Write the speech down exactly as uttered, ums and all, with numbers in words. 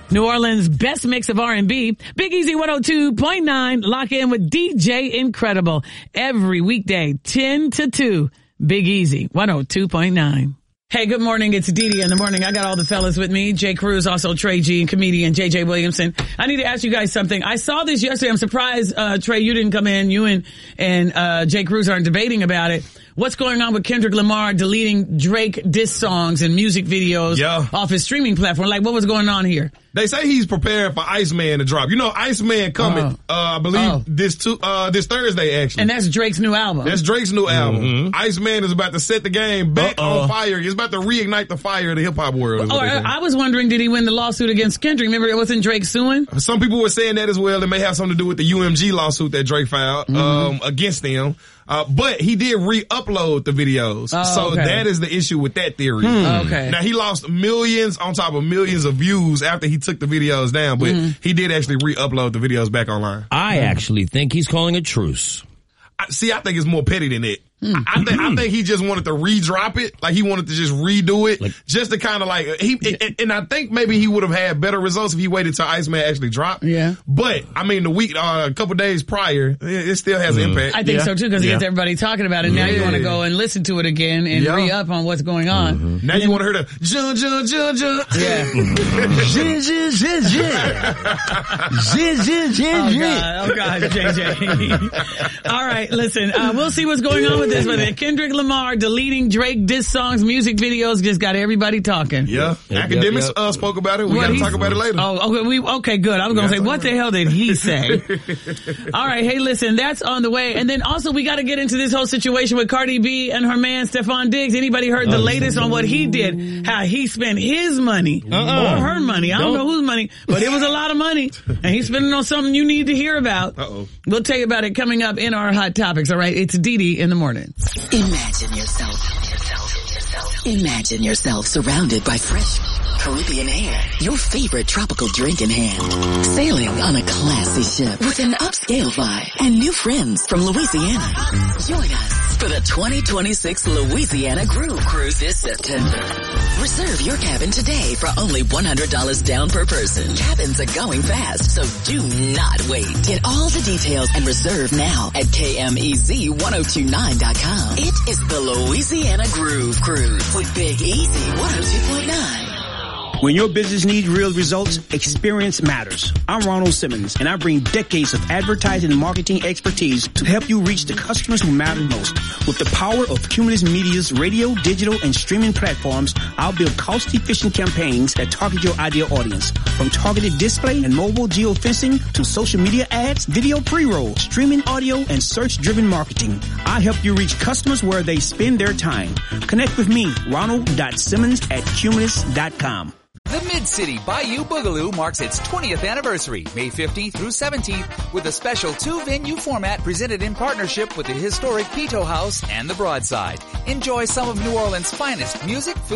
New Orleans' best mix of R and B. Big Easy one oh two point nine. Lock in with D J Incredible. Every weekday, ten to two. Big Easy one oh two point nine. Hey, good morning. It's Dee Dee in the morning. I got all the fellas with me. Jay Cruz, also Trey G, and comedian J J Williamson. I need to ask you guys something. I saw this yesterday. I'm surprised, uh, Trey, you didn't come in. You and, and, uh, Jay Cruz aren't debating about it. What's going on with Kendrick Lamar deleting Drake diss songs and music videos yeah. off his streaming platform? Like, what was going on here? They say he's preparing for Iceman to drop. You know, Iceman coming, Oh. uh, I believe Oh. this two, uh, this Thursday, actually. And that's Drake's new album. That's Drake's new album. Mm-hmm. Iceman is about to set the game back Uh-oh. on fire. He's about to reignite the fire of the hip hop world. is what Or, they say. I was wondering, did he win the lawsuit against Kendrick? Remember, it wasn't Drake suing? Some people were saying that as well. It may have something to do with the U M G lawsuit that Drake filed Mm-hmm. um, against them. Uh, but he did re-upload the videos. Oh, so okay. that is the issue with that theory. Hmm. Okay. Now, he lost millions on top of millions of views after he took the videos down, but Mm-hmm. he did actually re-upload the videos back online. I actually think he's calling a truce. I, see, I think it's more petty than that. I, I think I think he just wanted to re-drop it, like he wanted to just redo it, Like- just to kind of like he. And, and I think maybe he would have had better results if he waited till Iceman actually dropped. Yeah. But I mean, the week, uh, a couple days prior, it, it still has an impact. I think Yeah. so too, because he Yeah. gets everybody talking about it. Now you Yeah. want to go and listen to it again and Yeah. re-up on what's going on. Now you want to hear the jun jun jun jun. Yeah. Zin, zin, zin, zin. Zin, zin, zin, Oh zin. God, oh God, J J. All right, listen, uh, we'll see what's going on with this, but Kendrick Lamar deleting Drake diss songs, music videos just got everybody talking. Yeah, Yep, academics yep, yep. Uh, spoke about it. We What got to he- talk about it later. Oh, okay, we, okay, good. I was going to Yeah, say, talk what about the hell did he say? All right, hey, listen, that's on the way. And then also we got to get into this whole situation with Cardi B and her man, Stephon Diggs. Anybody heard the latest on what he did? How he spent his money Uh-uh. or her money. I don't, Don't- know whose money, but it was a lot of money. And he's spending on something you need to hear about. Uh-oh. We'll tell you about it coming up in our Hot Topics, all right? It's Dee Dee in the morning. Imagine yourself. Imagine yourself surrounded by fresh Caribbean air, your favorite tropical drink in hand, sailing on a classy ship with an upscale vibe and new friends from Louisiana. Join us for the twenty twenty-six Louisiana Groove Cruise this September. Reserve your cabin today for only one hundred dollars down per person. Cabins are going fast, so do not wait. Get all the details and reserve now at K M E Z ten twenty-nine dot com. It is the Louisiana Groove Cruise with Big Easy one oh two point nine. When your business needs real results, experience matters. I'm Ronald Simmons, and I bring decades of advertising and marketing expertise to help you reach the customers who matter most. With the power of Cumulus Media's radio, digital, and streaming platforms, I'll build cost-efficient campaigns that target your ideal audience. From targeted display and mobile geofencing to social media ads, video pre-roll, streaming audio, and search-driven marketing. I help you reach customers where they spend their time. Connect with me, Ronald dot Simmons at Cumulus dot com. The Mid-City Bayou Boogaloo marks its twentieth anniversary, May fifteenth through seventeenth, with a special two-venue format presented in partnership with the historic Pito House and the Broadside. Enjoy some of New Orleans' finest music, food,